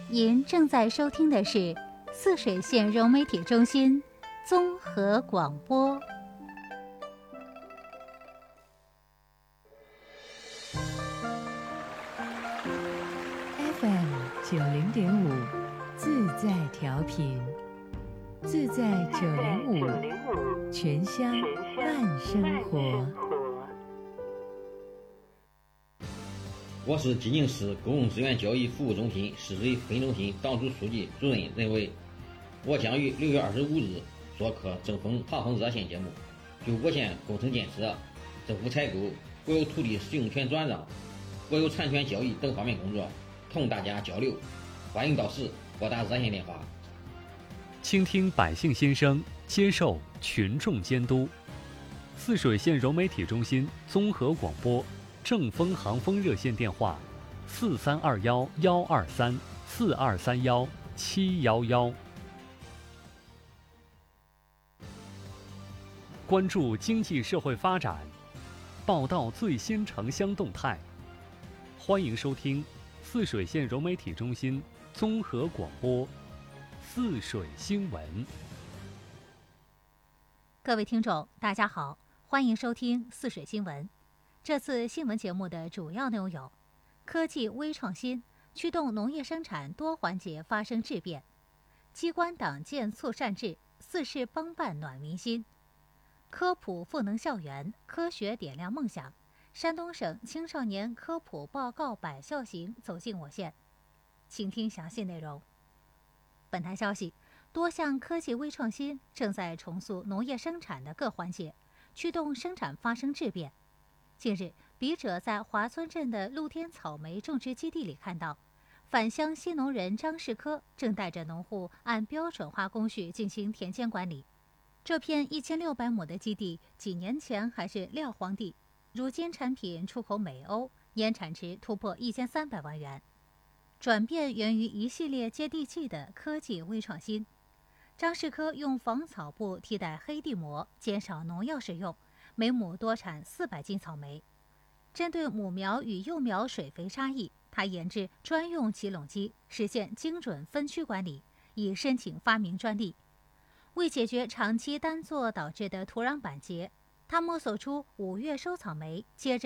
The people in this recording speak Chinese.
您正在收听的是泗水县融媒体中心综合广播。 FM 90.5，自在调频，自在905，全乡慢生活。 我是济宁市公共资源交易服务中心市水分中心党组书记主任任伟。我将于6月25日做客正风航风热线节目，就我县工程建设、政府采购、国有土地使用权转让、国有产权交易等方面工作同大家交流。欢迎到时拨打热线电话， 倾听百姓心声，接受群众监督。泗水县融媒体中心综合广播正风航风热线电话4321-123-4231-711。关注经济社会发展，报道最新城乡动态。欢迎收听泗水县融媒体中心综合广播泗水新闻。 各位听众，大家好，欢迎收听泗水新闻。这次新闻节目的主要内容有：科技微创新驱动农业生产多环节发生质变；机关党建促善治，4市帮办暖民心；科普赋能校园，科学点亮梦想。山东省青少年科普报告百校行走进我县。请听详细内容。本台消息，多项科技微创新正在重塑农业生产的各环节，驱动生产发生质变。近日，笔者在华村镇的露天草莓种植基地里看到，返乡新农人张世科正带着农户按标准化工序进行田间管理。这片1600亩的基地几年前还是撂荒地，如今产品出口美欧，年产值突破1300万元。转变源于一系列接地气的科技微创新。张世科用防草布替代黑地膜，减少农药使用，每亩多产400斤草莓。针对母苗与幼苗水肥差异，他研制专用起垄机，实现精准分区管理，已申请发明专利。为解决长期单作导致的土壤板结，他摸索出5月收草莓，接着